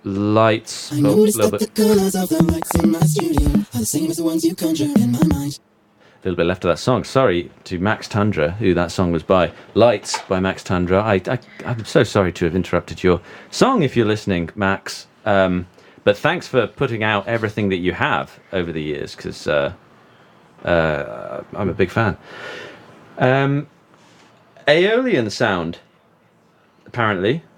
Lights. I noticed that the colors of the lights in my studio are the same as the ones you conjure in my mind. A little bit left of that song. Sorry to Max Tundra, who that song was by. Lights by Max Tundra. I'm so sorry to have interrupted your song if you're listening, Max. But thanks for putting out everything that you have over the years, because I'm a big fan. Aeolian sound, apparently.